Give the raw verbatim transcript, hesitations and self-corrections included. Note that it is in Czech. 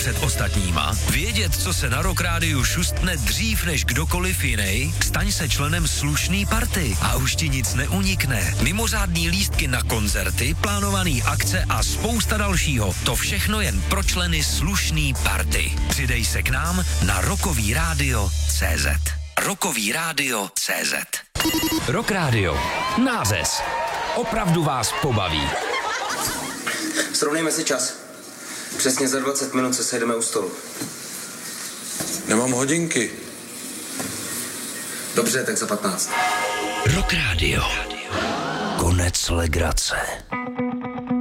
před ostatníma, vědět, co se na Rock Rádiu šustne dřív než kdokoliv jiný? Staň se členem slušný party a už ti nic neunikne. Mimořádný lístky na koncerty, plánovaný akce a spousta dalšího. To všechno jen pro členy slušný party. Přidej se k nám na rockový rádio tečka cé zet. rockový rádio tečka cé zet. Rock Rádio. Nářez. Opravdu vás pobaví. Srovnejme si čas. Přesně za dvacet minut se sejdeme u stolu. Nemám hodinky. Dobře, tak za patnáct. Rock Rádio. Konec legrace.